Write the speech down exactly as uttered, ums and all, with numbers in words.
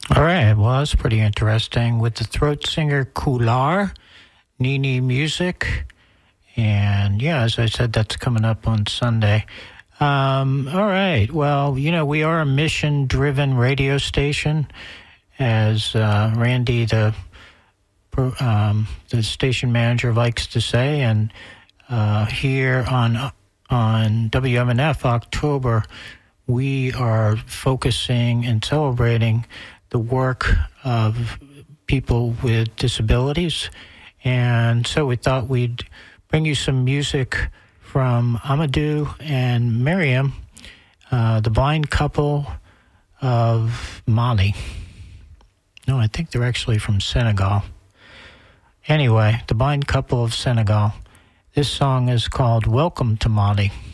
All right, well, that's pretty interesting. With the throat singer Kular, Nini Music, and yeah, as I said, that's coming up on Sunday. Um, all right, well, you know, we are a mission-driven radio station, as uh, Randy, the um, the station manager, likes to say, and uh, here on on W M N F October, we are focusing and celebrating the work of people with disabilities. And so we thought we'd bring you some music from Amadou and Miriam, uh, the blind couple of Mali. No, I think they're actually from Senegal. Anyway, the blind couple of Senegal. This song is called Welcome to Mali.